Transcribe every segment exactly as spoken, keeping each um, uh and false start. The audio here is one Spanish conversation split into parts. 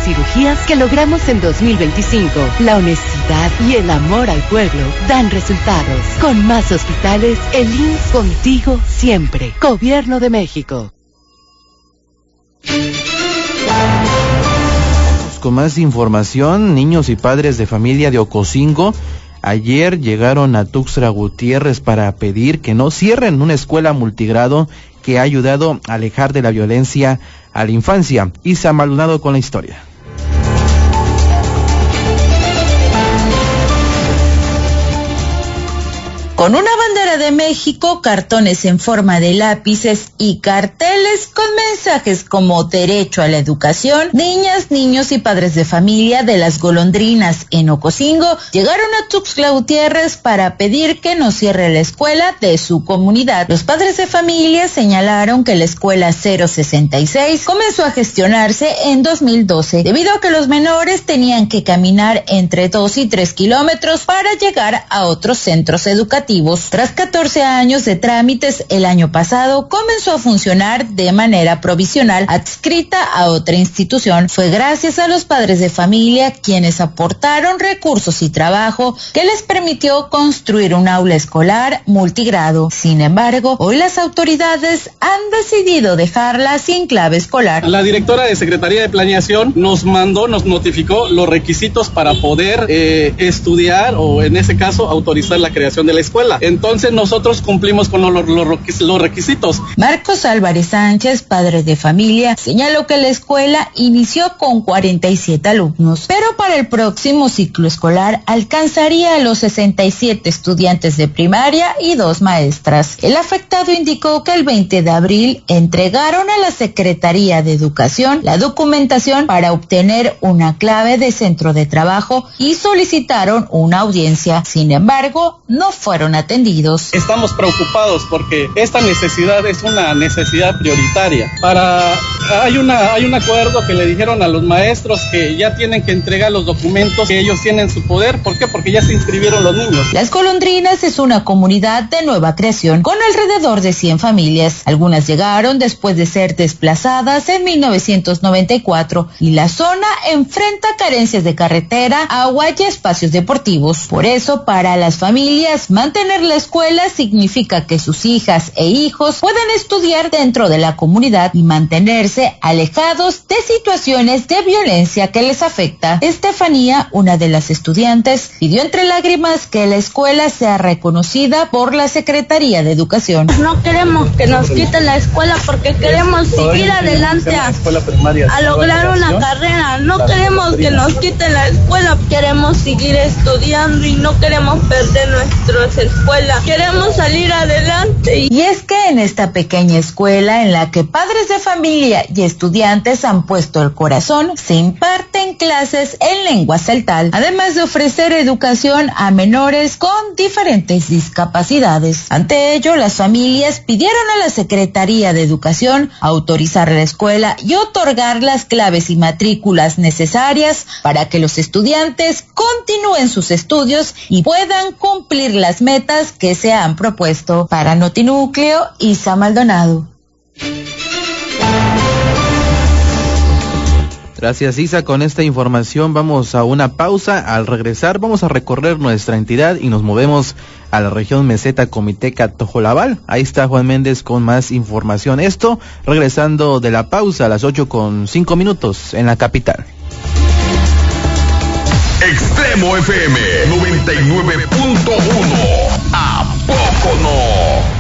cirugías que logramos en dos mil veinticinco. La honestidad y el amor al pueblo dan resultados. Con más hospitales, el I M S S contigo siempre. Gobierno de México. Con más información, niños y padres de familia de Ocosingo ayer llegaron a Tuxtla Gutiérrez para pedir que no cierren una escuela multigrado que ha ayudado a alejar de la violencia a la infancia. Isa Maldonado con la historia. Con una bandera de México, cartones en forma de lápices y carteles con mensajes como derecho a la educación, niñas, niños y padres de familia de las Golondrinas en Ocosingo llegaron a Tuxtla Gutiérrez para pedir que no cierre la escuela de su comunidad. Los padres de familia señalaron que la escuela cero sesenta y seis comenzó a gestionarse en dos mil doce debido a que los menores tenían que caminar entre dos y tres kilómetros para llegar a otros centros educativos. Tras catorce años de trámites, el año pasado comenzó a funcionar de manera provisional, adscrita a otra institución. Fue gracias a los padres de familia quienes aportaron recursos y trabajo que les permitió construir un aula escolar multigrado. Sin embargo, hoy las autoridades han decidido dejarla sin clave escolar. La directora de Secretaría de Planeación nos mandó, nos notificó los requisitos para poder eh, estudiar o en ese caso autorizar la creación de la escuela. Entonces nosotros cumplimos con los, los, los requisitos. Marcos Álvarez Sánchez, padre de familia, señaló que la escuela inició con cuarenta y siete alumnos, pero para el próximo ciclo escolar alcanzaría a los sesenta y siete estudiantes de primaria y dos maestras. El afectado indicó que el veinte de abril entregaron a la Secretaría de Educación la documentación para obtener una clave de centro de trabajo y solicitaron una audiencia. Sin embargo, no fueron atendidos. Estamos preocupados porque esta necesidad es una necesidad prioritaria. Para hay una hay un acuerdo que le dijeron a los maestros que ya tienen que entregar los documentos que ellos tienen en su poder. ¿Por qué? Porque ya se inscribieron los niños. Las Golondrinas es una comunidad de nueva creación con alrededor de cien familias. Algunas llegaron después de ser desplazadas en mil novecientos noventa y cuatro y la zona enfrenta carencias de carretera, agua y espacios deportivos. Por eso, para las familias, mantener la escuela significa que sus hijas e hijos puedan estudiar dentro de la comunidad y mantenerse alejados de situaciones de violencia que les afecta. Estefanía, una de las estudiantes, pidió entre lágrimas que la escuela sea reconocida por la Secretaría de Educación. No queremos que nos quiten la escuela porque queremos seguir adelante a, a lograr una carrera. No queremos que nos quiten la escuela, queremos seguir estudiando y no queremos perder nuestra escuela. Queremos salir adelante. Y es que en esta pequeña escuela en la que padres de familia y estudiantes han puesto el corazón, se imparten clases en lengua celtal, además de ofrecer educación a menores con diferentes discapacidades. Ante ello, las familias pidieron a la Secretaría de Educación autorizar la escuela y otorgar las claves y matrículas necesarias para que los estudiantes continúen sus estudios y puedan cumplir las metas que se han propuesto. Para Notinúcleo, Isa Maldonado. Gracias, Isa. Con esta información vamos a una pausa. Al regresar vamos a recorrer nuestra entidad y nos movemos a la región meseta Comiteca Tojolabal. Ahí está Juan Méndez con más información. Esto regresando de la pausa a las ocho con cinco minutos en la capital. Extremo F M noventa y nueve punto uno. ¿A poco no?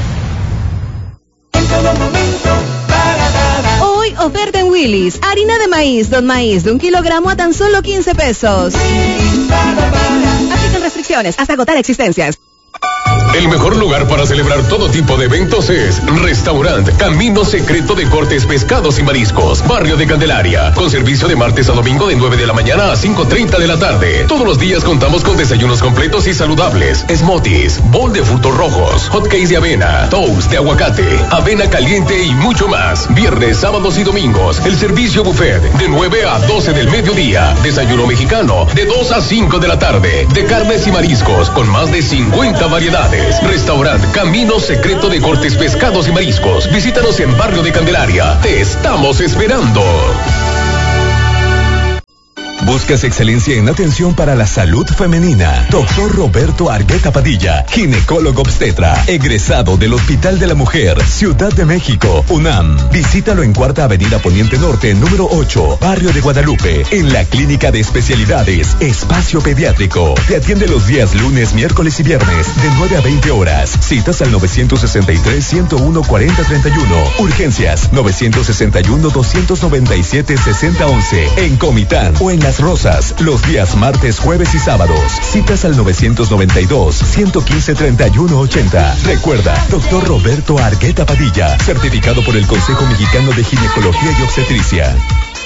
Hoy oferta en Willy's. Harina de maíz, don maíz de un kilogramo a tan solo quince pesos. Aplican restricciones hasta agotar existencias. El mejor lugar para celebrar todo tipo de eventos es Restaurant Camino Secreto de Cortes, Pescados y Mariscos, Barrio de Candelaria, con servicio de martes a domingo de nueve de la mañana a cinco treinta de la tarde. Todos los días contamos con desayunos completos y saludables, smoothies, bowl de frutos rojos, hotcakes de avena, toast de aguacate, avena caliente y mucho más. Viernes, sábados y domingos, el servicio buffet de nueve a doce del mediodía, desayuno mexicano de dos a cinco de la tarde, de carnes y mariscos con más de cincuenta variedades. Restaurant Camino Secreto de Cortes, Pescados y Mariscos. Visítanos en Barrio de Candelaria. Te estamos esperando. ¿Buscas excelencia en atención para la salud femenina? Doctor Roberto Argueta Padilla, ginecólogo obstetra, egresado del Hospital de la Mujer, Ciudad de México, UNAM. Visítalo en Cuarta Avenida Poniente Norte, número ocho, Barrio de Guadalupe, en la Clínica de Especialidades, Espacio Pediátrico. Te atiende los días lunes, miércoles y viernes, de nueve a veinte horas. Citas al nueve seis tres, ciento uno, cuarenta, treinta y uno. Urgencias, nueve sesenta y uno, doscientos noventa y siete, sesenta, once. En Comitán o en Las Rosas, los días martes, jueves y sábados. Citas al nueve noventa y dos, ciento quince, treinta y uno, ochenta. Recuerda, doctor Roberto Argueta Padilla, certificado por el Consejo Mexicano de Ginecología y Obstetricia.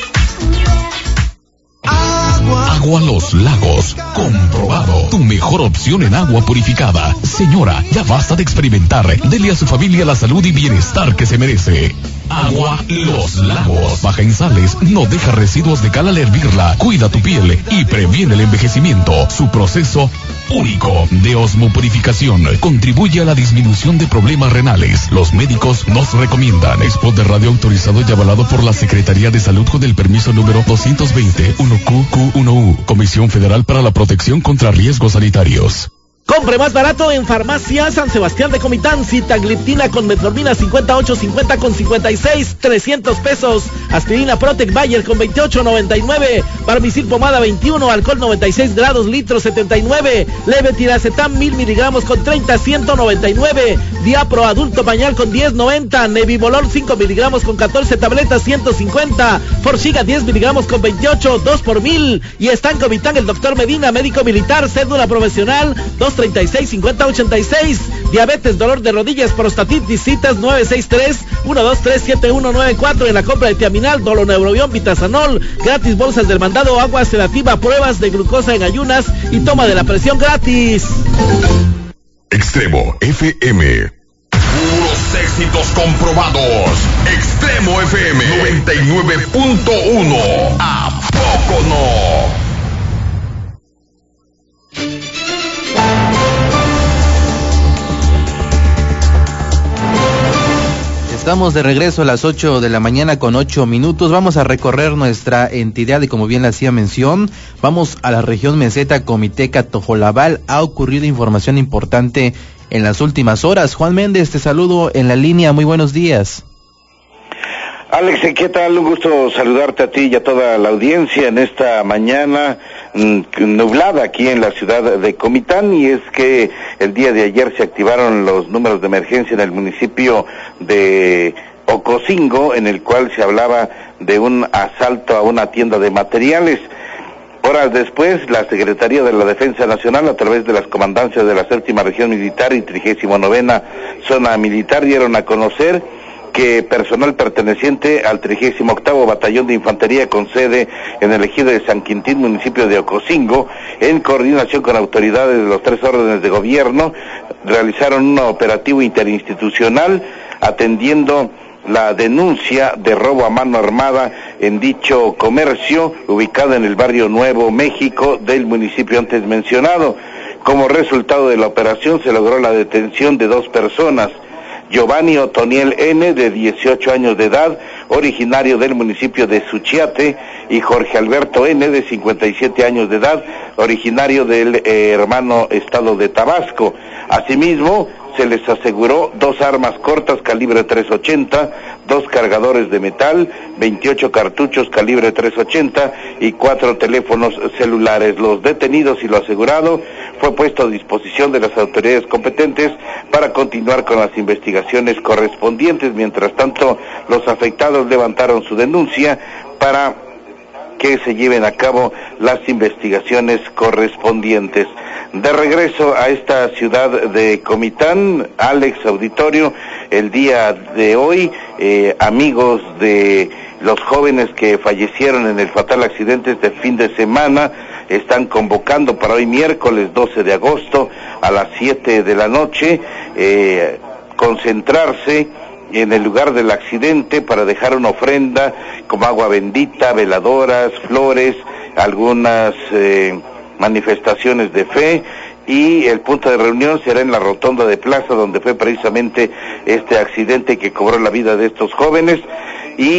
Agua Los Lagos, comprobado. Tu mejor opción en agua purificada. Señora, ya basta de experimentar. Dele a su familia la salud y bienestar que se merece. Agua Los Lagos. Baja en sales, no deja residuos de cal al hervirla, cuida tu piel y previene el envejecimiento. Su proceso único de osmopurificación contribuye a la disminución de problemas renales. Los médicos nos recomiendan. Spot de radio autorizado y avalado por la Secretaría de Salud con el permiso número doscientos veinte uno Q Q uno U, Comisión Federal para la Protección contra Riesgos Sanitarios. Compre más barato en Farmacia San Sebastián de Comitán. Sitagliptina con metformina cincuenta y ocho cincuenta con cincuenta y seis, trescientos pesos. Aspirina Protec Bayer con veintiocho noventa y nueve. Barbisil pomada veintiuno, alcohol noventa y seis grados, litro setenta y nueve. Levetiracetam mil miligramos con treinta, ciento noventa y nueve. Diapro adulto pañal con diez noventa. Nebivolol cinco miligramos con catorce tabletas, ciento cincuenta. Forxiga diez miligramos con veintiocho, dos por mil. Y está en Comitán el doctor Medina, médico militar, cédula profesional dos treinta y seis, cincuenta, ochenta y seis. Diabetes, dolor de rodillas, prostatitis, citas nueve seis tres, uno dos tres, siete uno nueve cuatro. En la compra de Tiaminal, Doloneurobión, Vitazanol, gratis bolsas del mandado, agua sedativa, pruebas de glucosa en ayunas y toma de la presión gratis. Extremo F M. Puros éxitos comprobados. Extremo F M noventa y nueve punto uno. ¿A poco no? Estamos de regreso a las ocho de la mañana con ocho minutos. Vamos a recorrer nuestra entidad y como bien le hacía mención, vamos a la región meseta Comiteca Tojolabal. Ha ocurrido información importante en las últimas horas. Juan Méndez, te saludo en la línea. Muy buenos días. Alex, ¿qué tal? Un gusto saludarte a ti y a toda la audiencia en esta mañana mmm, nublada aquí en la ciudad de Comitán, y es que el día de ayer se activaron los números de emergencia en el municipio de Ocosingo, en el cual se hablaba de un asalto a una tienda de materiales. Horas después, la Secretaría de la Defensa Nacional, a través de las comandancias de la Séptima Región Militar y Trigésimo Novena Zona Militar, dieron a conocer que personal perteneciente al trigésimo octavo Batallón de Infantería con sede en el ejido de San Quintín, municipio de Ocosingo, en coordinación con autoridades de los tres órdenes de gobierno, realizaron un operativo interinstitucional atendiendo la denuncia de robo a mano armada en dicho comercio, ubicado en el barrio Nuevo México del municipio antes mencionado. Como resultado de la operación se logró la detención de dos personas: Giovanni Otoniel N., de dieciocho años de edad, originario del municipio de Suchiate, y Jorge Alberto N., de cincuenta y siete años de edad, originario del eh, hermano estado de Tabasco. Asimismo, se les aseguró dos armas cortas calibre tres ochenta, dos cargadores de metal, veintiocho cartuchos calibre tres ochenta y cuatro teléfonos celulares. Los detenidos y lo asegurado fue puesto a disposición de las autoridades competentes para continuar con las investigaciones correspondientes. Mientras tanto, los afectados levantaron su denuncia para que se lleven a cabo las investigaciones correspondientes. De regreso a esta ciudad de Comitán, Alex, auditorio, el día de hoy, eh, amigos de los jóvenes que fallecieron en el fatal accidente este fin de semana, están convocando para hoy miércoles doce de agosto a las siete de la noche, eh, concentrarse en el lugar del accidente para dejar una ofrenda como agua bendita, veladoras, flores, algunas eh, manifestaciones de fe, y el punto de reunión será en la rotonda de Plaza, donde fue precisamente este accidente que cobró la vida de estos jóvenes. Y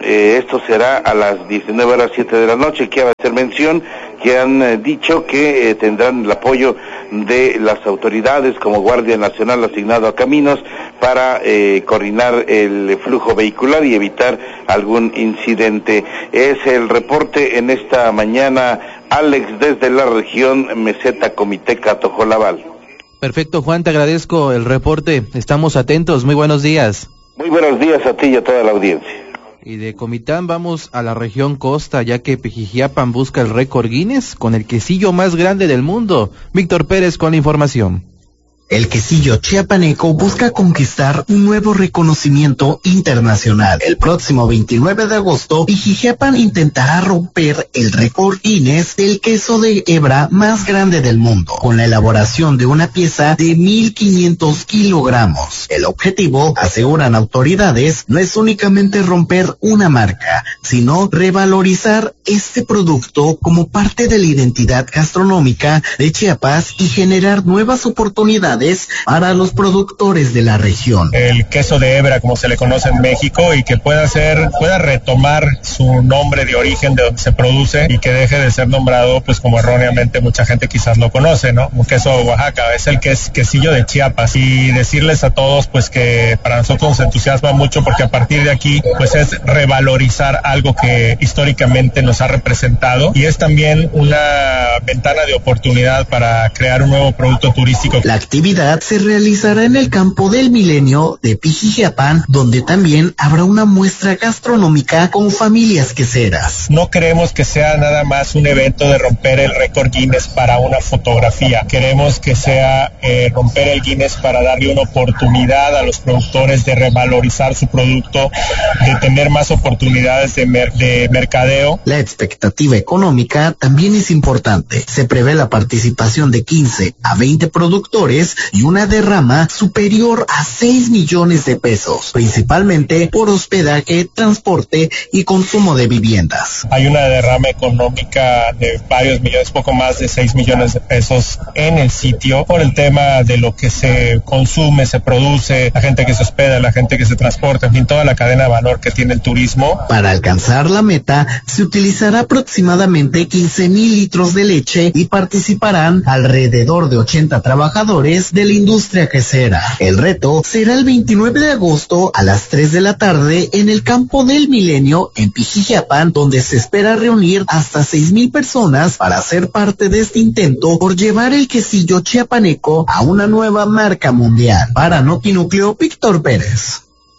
Eh, esto será a las diecinueve horas siete de la noche. Quiero hacer mención que han eh, dicho que eh, tendrán el apoyo de las autoridades como Guardia Nacional asignado a Caminos para eh, coordinar el flujo vehicular y evitar algún incidente. Es el reporte en esta mañana, Alex, desde la región Meseta Comiteca Tojolabal. Perfecto, Juan, te agradezco el reporte. Estamos atentos. Muy buenos días. Muy buenos días a ti y a toda la audiencia. Y de Comitán vamos a la región costa, ya que Pijijiapan busca el récord Guinness con el quesillo más grande del mundo. Víctor Pérez con la información. El quesillo chiapaneco busca conquistar un nuevo reconocimiento internacional. El próximo veintinueve de agosto, Pijijiapan intentará romper el récord Guinness del queso de hebra más grande del mundo, con la elaboración de una pieza de mil quinientos kilogramos. El objetivo, aseguran autoridades, no es únicamente romper una marca, sino revalorizar este producto como parte de la identidad gastronómica de Chiapas y generar nuevas oportunidades para los productores de la región. El queso de hebra, como se le conoce en México, y que pueda ser, pueda retomar su nombre de origen de donde se produce y que deje de ser nombrado, pues como erróneamente mucha gente quizás lo conoce, ¿no? Un queso de Oaxaca, es el que es quesillo de Chiapas, y decirles a todos, pues que para nosotros nos entusiasma mucho porque a partir de aquí, pues es revalorizar algo que históricamente nos ha representado y es también una ventana de oportunidad para crear un nuevo producto turístico. La actividad se realizará en el Campo del Milenio de Pijijiapan, donde también habrá una muestra gastronómica con familias queseras. No queremos que sea nada más un evento de romper el récord Guinness para una fotografía. Queremos que sea eh, romper el Guinness para darle una oportunidad a los productores de revalorizar su producto, de tener más oportunidades de, mer de mercadeo. La expectativa económica también es importante. Se prevé la participación de quince a veinte productores y una derrama superior a seis millones de pesos, principalmente por hospedaje, transporte y consumo de viviendas. Hay una derrama económica de varios millones, poco más de seis millones de pesos en el sitio por el tema de lo que se consume, se produce, la gente que se hospeda, la gente que se transporta, en fin, toda la cadena de valor que tiene el turismo. Para alcanzar la meta, se utilizará aproximadamente quince mil litros de leche y participarán alrededor de ochenta trabajadores de la industria quesera. El reto será el veintinueve de agosto a las tres de la tarde en el Campo del Milenio en Pijijiapan, donde se espera reunir hasta seis mil personas para ser parte de este intento por llevar el quesillo chiapaneco a una nueva marca mundial. Para Notinúcleo, Víctor Pérez.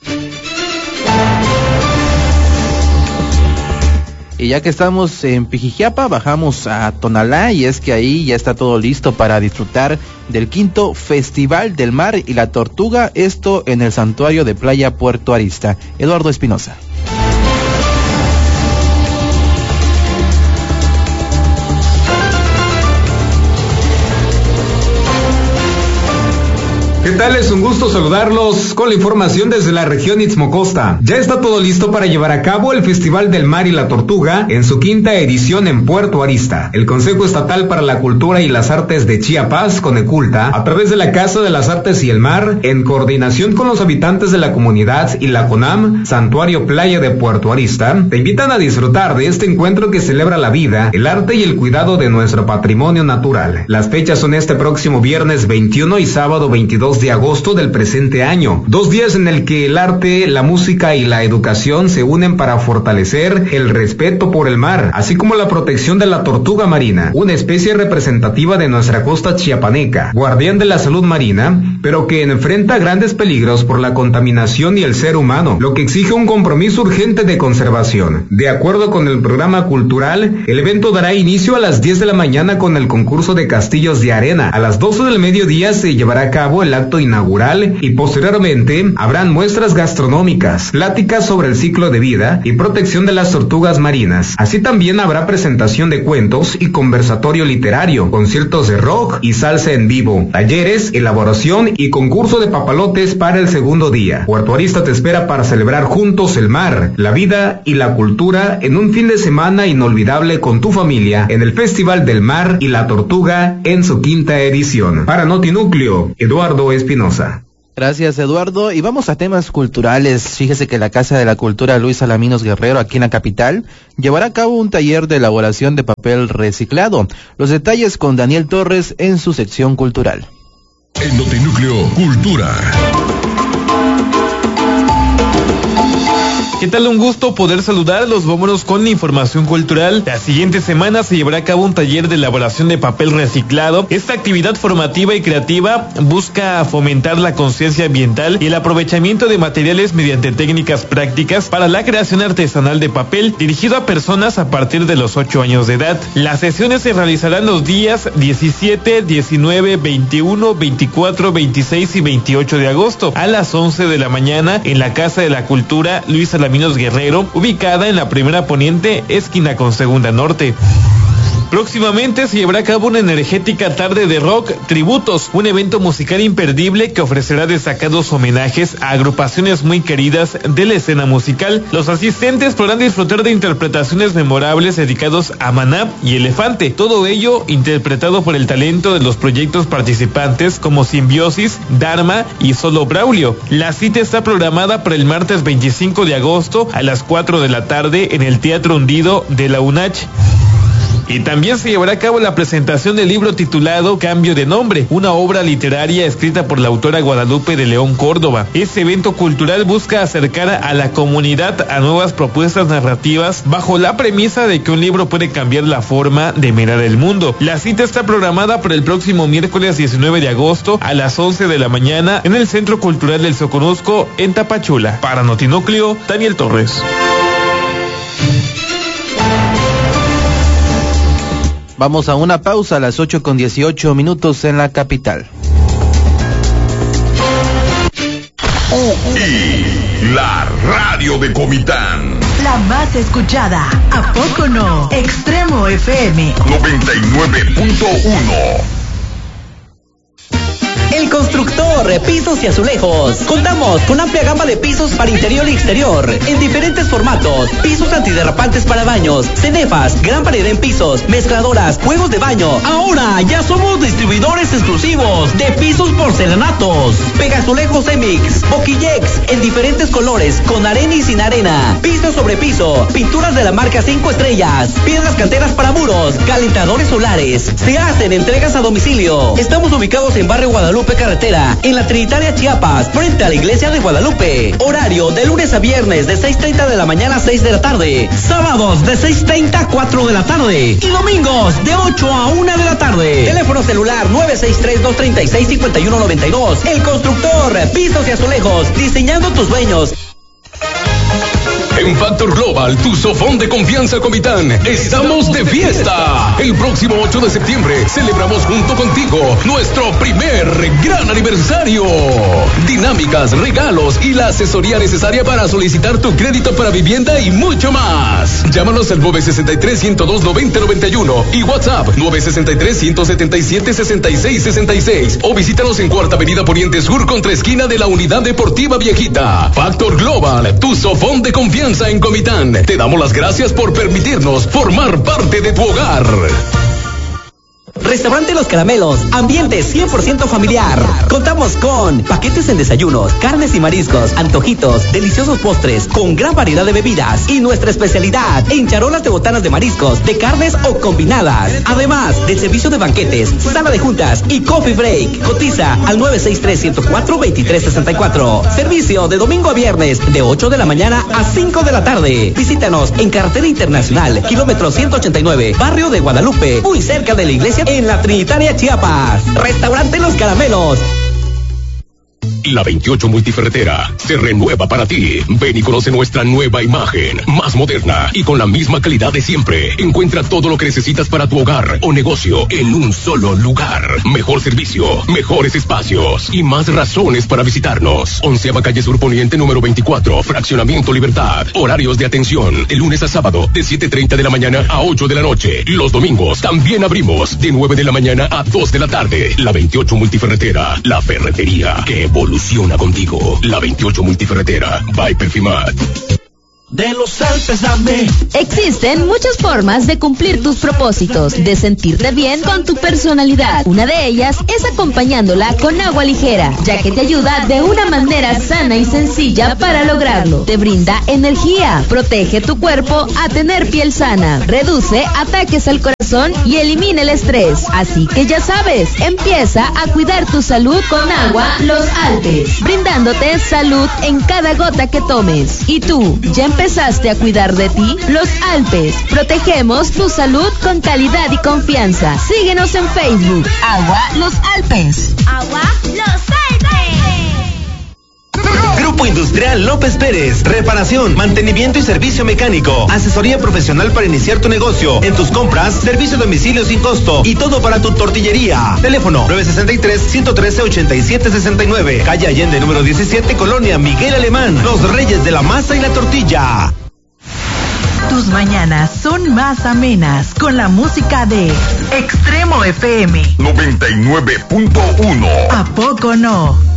Y ya que estamos en Pijijiapa, bajamos a Tonalá, y es que ahí ya está todo listo para disfrutar del quinto Festival del Mar y la Tortuga, esto en el Santuario de Playa Puerto Arista. Eduardo Espinosa. ¿Qué tal? Es un gusto saludarlos con la información desde la región Istmo Costa. Ya está todo listo para llevar a cabo el Festival del Mar y la Tortuga en su quinta edición en Puerto Arista. El Consejo Estatal para la Cultura y las Artes de Chiapas, Coneculta, a través de la Casa de las Artes y el Mar, en coordinación con los habitantes de la comunidad y la CONAM, Santuario Playa de Puerto Arista, te invitan a disfrutar de este encuentro que celebra la vida, el arte y el cuidado de nuestro patrimonio natural. Las fechas son este próximo viernes veintiuno y sábado veintidós de agosto del presente año, dos días en el que el arte, la música y la educación se unen para fortalecer el respeto por el mar, así como la protección de la tortuga marina, una especie representativa de nuestra costa chiapaneca, guardián de la salud marina, pero que enfrenta grandes peligros por la contaminación y el ser humano, lo que exige un compromiso urgente de conservación. De acuerdo con el programa cultural, el evento dará inicio a las diez de la mañana con el concurso de castillos de arena. A las doce del mediodía se llevará a cabo el acto inaugural y posteriormente habrán muestras gastronómicas, pláticas sobre el ciclo de vida y protección de las tortugas marinas. Así también habrá presentación de cuentos y conversatorio literario, conciertos de rock y salsa en vivo, talleres, elaboración y concurso de papalotes para el segundo día. Puerto Arista te espera para celebrar juntos el mar, la vida y la cultura en un fin de semana inolvidable con tu familia en el Festival del Mar y la Tortuga en su quinta edición. Para Notinúcleo, Eduardo Espinosa. Gracias, Eduardo. Y vamos a temas culturales. Fíjese que la Casa de la Cultura Luis Alaminos Guerrero, aquí en la capital, llevará a cabo un taller de elaboración de papel reciclado. Los detalles con Daniel Torres en su sección cultural. En Notinúcleo Cultura. ¿Qué tal? Un gusto poder saludarlos. Vámonos con la información cultural. La siguiente semana se llevará a cabo un taller de elaboración de papel reciclado. Esta actividad formativa y creativa busca fomentar la conciencia ambiental y el aprovechamiento de materiales mediante técnicas prácticas para la creación artesanal de papel, dirigido a personas a partir de los ocho años de edad. Las sesiones se realizarán los días diecisiete, diecinueve, veintiuno, veinticuatro, veintiséis y veintiocho de agosto a las once de la mañana en la Casa de la Cultura Luis Alaminos Guerrero, ubicada en la Primera Poniente, esquina con Segunda Norte. Próximamente se llevará a cabo una energética tarde de rock tributos, un evento musical imperdible que ofrecerá destacados homenajes a agrupaciones muy queridas de la escena musical. Los asistentes podrán disfrutar de interpretaciones memorables dedicados a Maná y Elefante, todo ello interpretado por el talento de los proyectos participantes como Simbiosis, Dharma y Solo Braulio. La cita está programada para el martes veinticinco de agosto a las cuatro de la tarde en el Teatro Hundido de la UNACH. Y también se llevará a cabo la presentación del libro titulado Cambio de Nombre, una obra literaria escrita por la autora Guadalupe de León Córdoba. Este evento cultural busca acercar a la comunidad a nuevas propuestas narrativas bajo la premisa de que un libro puede cambiar la forma de mirar el mundo. La cita está programada para el próximo miércoles diecinueve de agosto a las once de la mañana en el Centro Cultural del Soconusco en Tapachula. Para Notinúcleo, Daniel Torres. Vamos a una pausa a las ocho con dieciocho minutos en la capital. Y la radio de Comitán. La más escuchada. ¿A poco no? Extremo F M. noventa y nueve punto uno. El Constructor, pisos y azulejos. Contamos con amplia gama de pisos para interior y exterior, en diferentes formatos. Pisos antiderrapantes para baños, cenefas, gran variedad en pisos, mezcladoras, juegos de baño. Ahora ya somos distribuidores exclusivos de pisos porcelanatos. Pegazulejos Emix, Boquillex, en diferentes colores, con arena y sin arena. Piso sobre piso, pinturas de la marca cinco estrellas, piedras canteras para muros, calentadores solares. Se hacen entregas a domicilio. Estamos ubicados en Barrio Guadalupe Carretera, en la Trinitaria Chiapas, frente a la Iglesia de Guadalupe. Horario de lunes a viernes de seis treinta de la mañana a seis de la tarde. Sábados de seis treinta a cuatro de la tarde. Y domingos de ocho a una de la tarde. Teléfono celular nueve seis tres, dos tres seis, cinco uno nueve dos. El Constructor, pisos y azulejos, diseñando tus sueños. En Factor Global, tu sofón de confianza Comitán, estamos de fiesta. El próximo ocho de septiembre celebramos junto contigo nuestro primer gran aniversario. Dinámicas, regalos y la asesoría necesaria para solicitar tu crédito para vivienda y mucho más. Llámanos al nueve seis tres, ciento dos, noventa, noventa y uno y WhatsApp nueve seis tres, ciento setenta y siete, sesenta y seis, sesenta y seis o visítanos en Cuarta Avenida Poniente Sur contra esquina de la Unidad Deportiva Viejita. Factor Global, tu sofón de confianza en Comitán. Te damos las gracias por permitirnos formar parte de tu hogar. Restaurante Los Caramelos, ambiente cien por ciento familiar. Contamos con paquetes en desayunos, carnes y mariscos, antojitos, deliciosos postres, con gran variedad de bebidas y nuestra especialidad en charolas de botanas de mariscos, de carnes o combinadas. Además del servicio de banquetes, sala de juntas y coffee break. Cotiza al nueve seis tres, ciento cuatro, veintitrés sesenta y cuatro. Servicio de domingo a viernes de ocho de la mañana a cinco de la tarde. Visítanos en Carretera Internacional, kilómetro ciento ochenta y nueve, Barrio de Guadalupe, muy cerca de la iglesia en la Trinitaria Chiapas. Restaurante Los Caramelos. La veintiocho Multiferretera se renueva para ti. Ven y conoce nuestra nueva imagen, más moderna y con la misma calidad de siempre. Encuentra todo lo que necesitas para tu hogar o negocio en un solo lugar. Mejor servicio, mejores espacios y más razones para visitarnos. Onceava Calle Sur Poniente número veinticuatro, Fraccionamiento Libertad. Horarios de atención de lunes a sábado de siete treinta de la mañana a ocho de la noche. Los domingos también abrimos de nueve de la mañana a dos de la tarde. La veintiocho Multiferretera, la ferretería que evoluciona contigo. La veintiocho Multiferretera, by Perfimat. de los Alpes dame. Existen muchas formas de cumplir tus propósitos, de sentirte bien con tu personalidad. Una de ellas es acompañándola con agua ligera, ya que te ayuda de una manera sana y sencilla para lograrlo. Te brinda energía, protege tu cuerpo a tener piel sana, reduce ataques al corazón y elimina el estrés. Así que ya sabes, empieza a cuidar tu salud con agua Los Alpes, brindándote salud en cada gota que tomes. ¿Y tú, ya empezaste a cuidar de ti? Los Alpes, protegemos tu salud con calidad y confianza. Síguenos en Facebook, Agua Los Alpes. Agua Los Alpes. Grupo Industrial López Pérez, reparación, mantenimiento y servicio mecánico, asesoría profesional para iniciar tu negocio, en tus compras, servicio a domicilio sin costo y todo para tu tortillería. Teléfono nueve sesenta y tres, ciento trece, ochenta y siete sesenta y nueve, calle Allende número diecisiete, Colonia Miguel Alemán, Los Reyes de la Masa y la Tortilla. Tus mañanas son más amenas con la música de Extremo F M noventa y nueve punto uno. ¿A poco no?